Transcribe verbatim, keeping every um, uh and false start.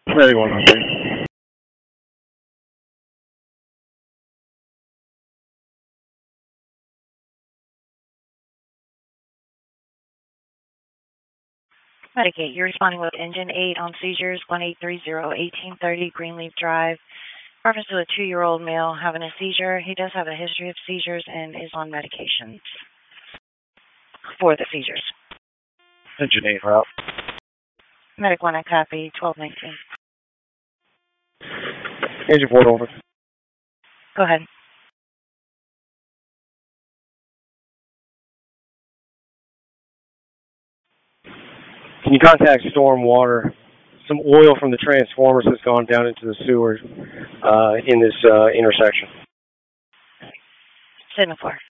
Very one hundred. Medicaid, you're responding with Engine eight on seizures, one eight three zero, eighteen thirty Greenleaf Drive. Reference to a two-year-old male having a seizure. He does have a history of seizures and is on medication for the seizures. Engine eight route. Medic one, I copy, twelve nineteen. Engine four over. Go ahead. Can you contact storm water? Some oil from the transformers has gone down into the sewers uh, in this uh, intersection. Signal four.